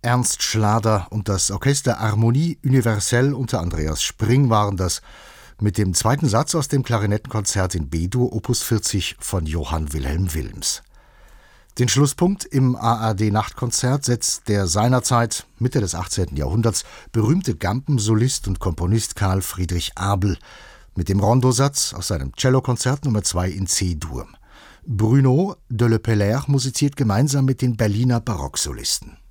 Ernst Schlader und das Orchester Harmonie Universelle unter Andreas Spring waren das, mit dem zweiten Satz aus dem Klarinettenkonzert in B-Dur Opus 40 von Johann Wilhelm Wilms. Den Schlusspunkt im ARD-Nachtkonzert setzt der seinerzeit, Mitte des 18. Jahrhunderts, berühmte Gampen-Solist und Komponist Karl Friedrich Abel mit dem Rondosatz aus seinem Cellokonzert Nummer 2 in C-Dur. Bruno de Le Pellaire musiziert gemeinsam mit den Berliner Barocksolisten.